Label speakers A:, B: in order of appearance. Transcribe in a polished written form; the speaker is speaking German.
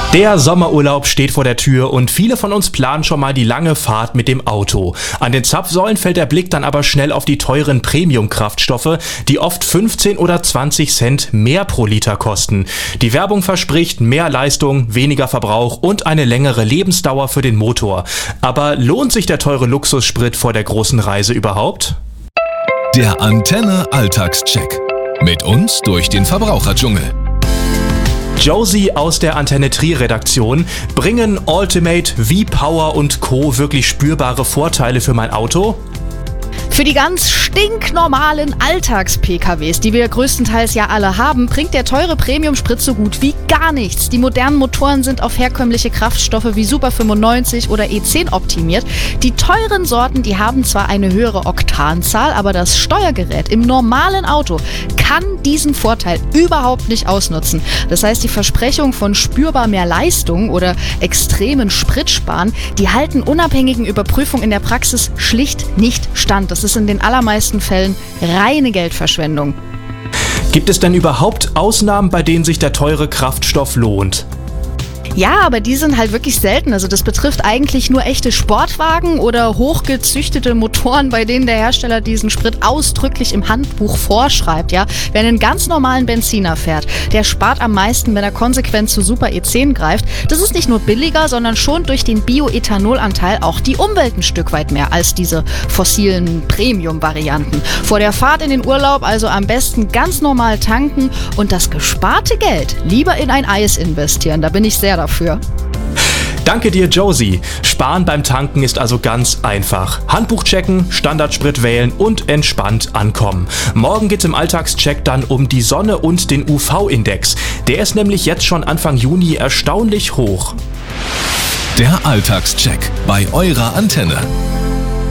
A: Der Sommerurlaub steht vor der Tür und viele von uns planen schon mal die lange Fahrt mit dem Auto. An den Zapfsäulen fällt der Blick dann aber schnell auf die teuren Premium-Kraftstoffe, die oft 15 oder 20 Cent mehr pro Liter kosten. Die Werbung verspricht mehr Leistung, weniger Verbrauch und eine längere Lebensdauer für den Motor. Aber lohnt sich der teure Luxussprit vor der großen Reise überhaupt?
B: Der Antenne Alltagscheck. Mit uns durch den Verbraucherdschungel.
A: Josie aus der Antenne Trier-Redaktion. Bringen Ultimate, V-Power und Co. wirklich spürbare Vorteile für mein Auto?
C: Für die ganz stinknormalen Alltags-PKWs, die wir größtenteils ja alle haben, bringt der teure Premium-Sprit so gut wie gar nichts. Die modernen Motoren sind auf herkömmliche Kraftstoffe wie Super 95 oder E10 optimiert. Die teuren Sorten, die haben zwar eine höhere Oktanzahl, aber das Steuergerät im normalen Auto kann diesen Vorteil überhaupt nicht ausnutzen. Das heißt, die Versprechung von spürbar mehr Leistung oder extremen Spritsparen, die halten unabhängigen Überprüfungen in der Praxis schlicht nicht stand. Das ist in den allermeisten Fällen reine Geldverschwendung.
A: Gibt es denn überhaupt Ausnahmen, bei denen sich der teure Kraftstoff lohnt?
C: Ja, aber die sind halt wirklich selten. Also das betrifft eigentlich nur echte Sportwagen oder hochgezüchtete Motoren, bei denen der Hersteller diesen Sprit ausdrücklich im Handbuch vorschreibt. Ja? Wer einen ganz normalen Benziner fährt, der spart am meisten, wenn er konsequent zu Super E10 greift. Das ist nicht nur billiger, sondern schon durch den Bioethanolanteil auch die Umwelt ein Stück weit mehr als diese fossilen Premium-Varianten. Vor der Fahrt in den Urlaub also am besten ganz normal tanken und das gesparte Geld lieber in ein Eis investieren. Da bin ich sehr dafür.
A: Danke dir, Josie. Sparen beim Tanken ist also ganz einfach. Handbuch checken, Standardsprit wählen und entspannt ankommen. Morgen geht's im Alltagscheck dann um die Sonne und den UV-Index. Der ist nämlich jetzt schon Anfang Juni erstaunlich hoch.
B: Der Alltagscheck bei eurer Antenne.